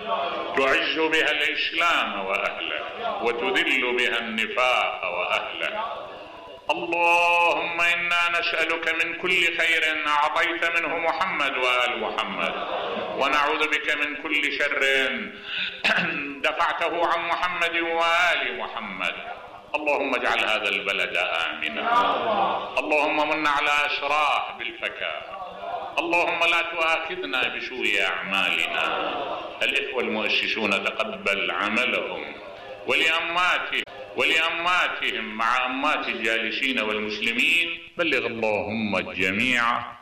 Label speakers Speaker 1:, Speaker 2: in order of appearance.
Speaker 1: تعز بها الإسلام وأهله وتذل بها النفاق وأهله. اللهم إنا نسألك من كل خير أعطيت منه محمد وآل محمد، ونعوذ بك من كل شر دفعته عن محمد وآل محمد. اللهم اجعل هذا البلد آمنا، اللهم من على أسراه بالفكاهة، اللهم لا تؤاخذنا بسوء أعمالنا. الإخوة المؤسسون تقبل عملهم ولأماتهم مع أمات الجالسين والمسلمين. بلغ اللهم الجميع